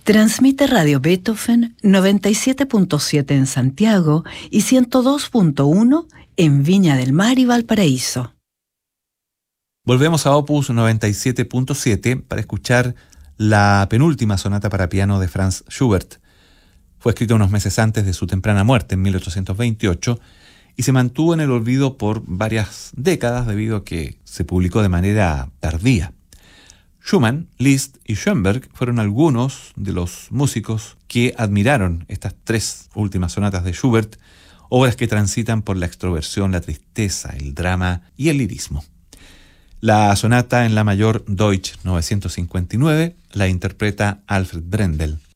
Transmite Radio Beethoven 97.7 en Santiago y 102.1 en Viña del Mar y Valparaíso. Volvemos a Opus 97.7 para escuchar la penúltima sonata para piano de Franz Schubert. Fue escrita unos meses antes de su temprana muerte, en 1828, y se mantuvo en el olvido por varias décadas debido a que se publicó de manera tardía. Schumann, Liszt y Schoenberg fueron algunos de los músicos que admiraron estas tres últimas sonatas de Schubert, obras que transitan por la extroversión, la tristeza, el drama y el lirismo. La sonata en la mayor Deutsch 959 la interpreta Alfred Brendel.